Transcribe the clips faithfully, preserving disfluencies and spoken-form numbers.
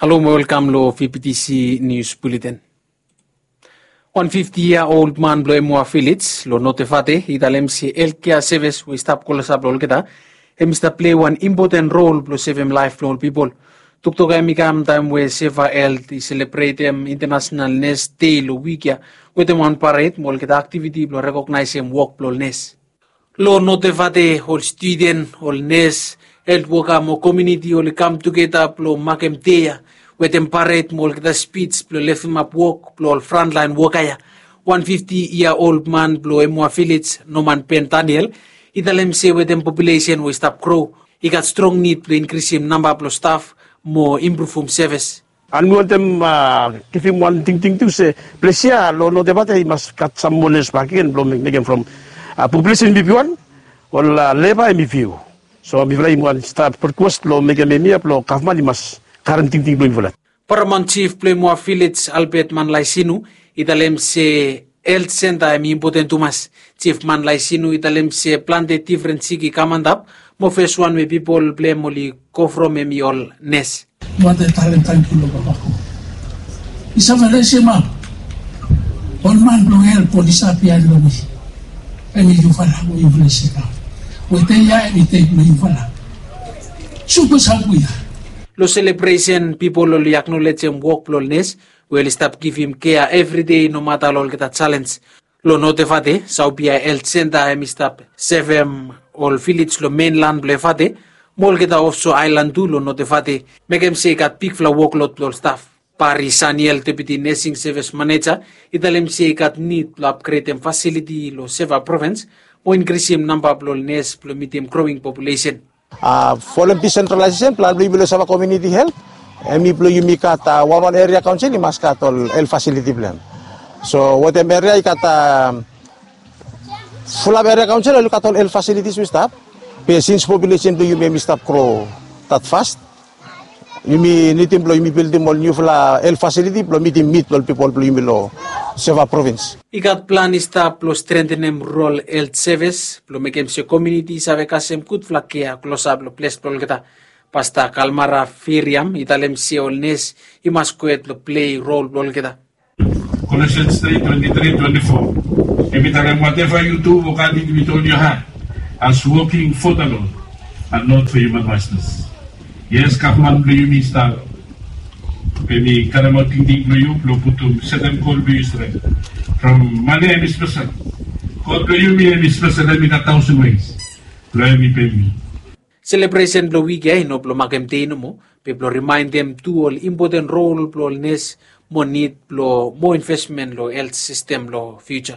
Hello, welcome to V P T C News Bulletin. one fifty-year-old man blo emwa Phillips lo notefate idalem si healthcare service we stop kolasa blo kita emista play one important role blo save life blo people. Tuktok emi kam time we save health celebrate em international ness day lo weekya with them one parade mol kita activity blo recognize em work blo ness. Lo notefate all student all ness health worker mo community all come together blo makem teya with them parade mol kita speeds blo left him up work blo frontline work aya one fifty year old man blo emwa Phillips no man pen Daniel idalem se with them population we stop grow he got strong need to increase him number blo staff more improve home service. And we want them uh, give him one thing thing to say please yeah lo no debate he must cut some money back in blo make from uh, population B P one or uh, labor M P U. So before him one start request lo make me me lo government must current thing thing blo involved. Paramount Chief Plemua Phillips Albert Manlaisinu idalem se health center mi important tumas Chief Manlaisinu idalem se plan de different sigi kamandap mo first one me people blame oli kofro me mi all nes. What the talent thank you baba. Isa vale sema. All man blong help police apia lo mi. Emi ju fala mo influence ka. We te ya emi te mo infala. Supo sabuya. Lo celebration people will acknowledge him work lolness will stop give him care every day no matter all get a challenge. Lo notefate saupia health center em stop seven all village lo mainland blefate mol get also island do lo notefate make him say got big flow workload lo staff. Paris Saniel deputy nursing service manager italem say got need to upgrade them facility lo seva province or increase him number lo nurse lo meet him growing population. Uh, following decentralization, plan beli beli sama community health, emi beli yumi kata one one area council ni mas katol health facility plan. So what area kata full area council lalu katol health facilities we stop. Since population beli yumi stop grow that fast, yumi nitim beli yumi build mall new fula health facility beli meeting meet beli people beli yumi lo seva province. Ikat plan ista plus strengthen em role health service plus mekem se community save kasem kut flakia close up lo place pol kita pasta kalmara firiam italem se olnes imas kuet lo play role pol kita. Colossians three twenty-three twenty-four. Every time whatever you do, work at it with all your heart, as working for the Lord and not for human masters. Yes, Kaufman blue you start. Kami karamo tingting blue blue putum setem call blue Israel. From Monday and special. Call blue me and special and a thousand ways. Blue me pay me. Celebration blue week eh no blue magem teno mo. People remind them to all important role blue nes more need blue more investment lo health system lo future.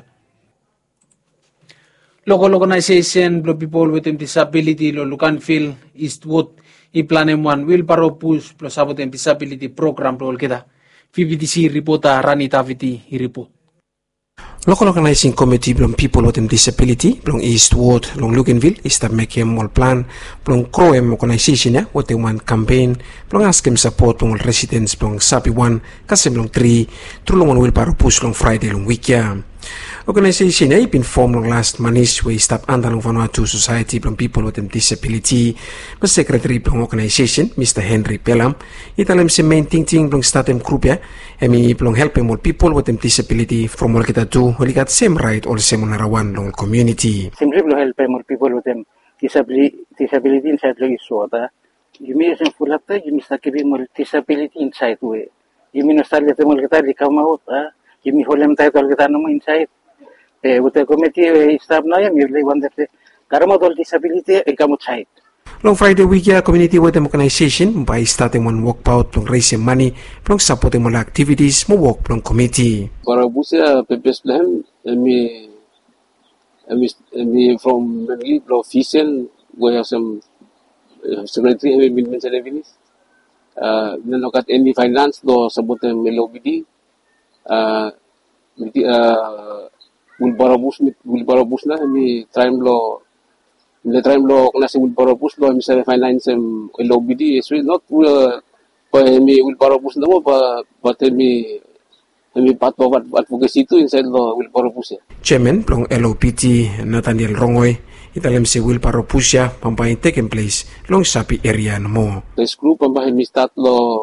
Local organization blue people with disability lo Lucanville Eastwood i-planem one wheelbarrow push plus sabot ang disability program role kita. V P T C reporter Rani Taviti i-report. Local organizing committee belong people with disability belong Eastwood belong Luganville is the make him all plan belong Croem organization ya what they want campaign belong ask him support belong residents belong Sapi one kasi belong three through long wheelbarrow push long Friday long week ya. Organization ay been formed long last Manis we stop under long Vanuatu Society from people with disability. Mas secretary from organization Mister Henry Pelham italam si main ting ting from statem group ya emi from helping more people with disability from all kita do we got same right all same narawan long community. Simply to help more people with them disability disability inside lo isota. You mean some full up you miss giving more disability inside way. You mean start let them all kita di kamau ah. You mean holem tayo all kita no inside. Eh, with the committee staff na yan, you want that karamo tol disability ay kamot side. Long Friday week ya community with them organization by starting one walk out long raising money long supporting more activities mo work long committee. Para busa pepes plan emi emi emi from maybe official we have some uh, secretary emi bin service uh nanokat any finance do sabotem melobidi uh uh Wilbarabus Wilbarabus na mi time lo le time lo na si Wilbarabus lo mi sa finance em L O B D is not uh, pa mi Wilbarabus na mo pa but mi mi part of advocacy to inside lo Wilbarabus. Chairman plong L O P T Nathaniel Rongoy italem si Wilbarabus ya pampay taken place long Sapi area mo. This group pampay mi start lo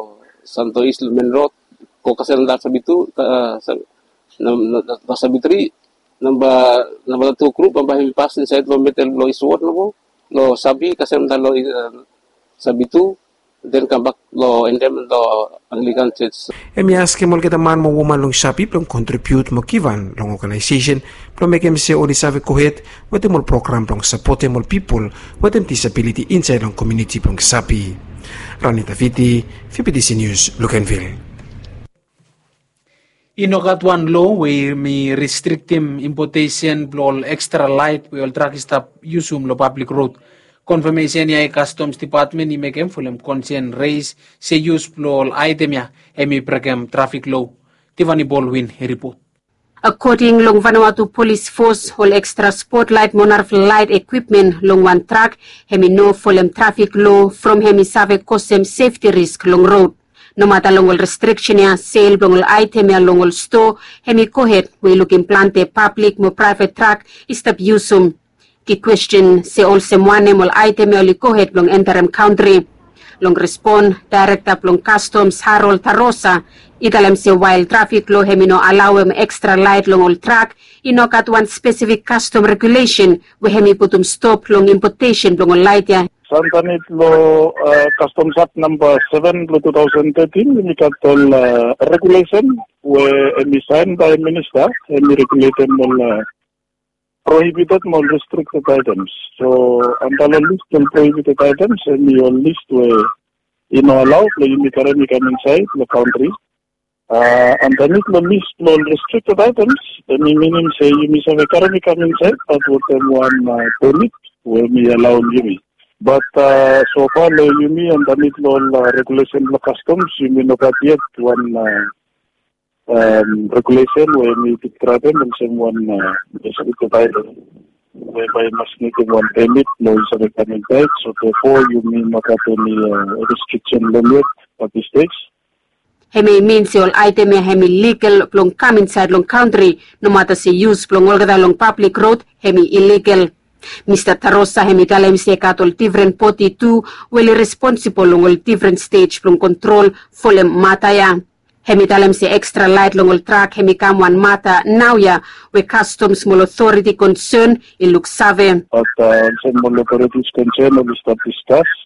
Santo East Main Road, ko kasi ang sa bitu, uh, sa, na, na, na, sa bitri, namba, namba two group, ang bahay pass inside lo metal lo isword no po, lo sabi kasi ang lo uh, sa bitu, then come back lo and then lo Anglican Church. Emi aske mol kita man mo woman long sapi plong contribute mo kivan long organization plong make em se odi save kohet wete mol program plong support mol people wete disability inside long community plong sapi. Ranita Fiti, F P D C News, Lukenville. Inokatuan law we mi restrictim importation plol extra light we all track stop usum lo public road. Confirmation ya Customs Department ni mekem fulem consent raise se use plol item ya emi pregam traffic law. Tivani Baldwin report. According long Vanuatu Police Force, whole extra spotlight monarch light equipment long one track, hemi no folem traffic law from hemi save kosem safety risk long road. No matter long restriction ya sale long item ya long store, hemi kohet we look implante public mo private track istap usum. Ki question se all semwane mol item ya li kohet long interim country. Long respond director long customs Harold Tarosa. Italem se while traffic law hemino allow em extra light long all track, inokat one specific custom regulation we hemi putum stop long importation long all light ya. Santanit law uh, Customs Act number seven twenty thirteen inikat all uh, regulation we emi signed by minister emi regulated all uh, prohibited all restricted items. So antala list all prohibited items emi all list we ino allow le imi karemi come inside the country. Uh, and then it will list all restricted items, the minimum say you miss a currently come inside, but what them one uh, permit will be allowed you. But uh, so far, you me and then it all uh, regulation of customs, you may not have yet one uh, um, regulation where we pick them and send one uh, restricted item, whereby must need one permit, no is a come inside, so therefore you may not have any uh, restriction limit at this stage. Hemi means all item ya hemi legal plong come inside long country, no matter se use plong olgada long public road, hemi illegal. Mister Tarosa hemi dalem se katol different poti tu, well responsible long all different stage plong control folem mata ya. Hemi dalem se extra light long all track hemi kam one mata now ya, we customs mol authority concern in look save. But uh, some authorities concern will start discuss.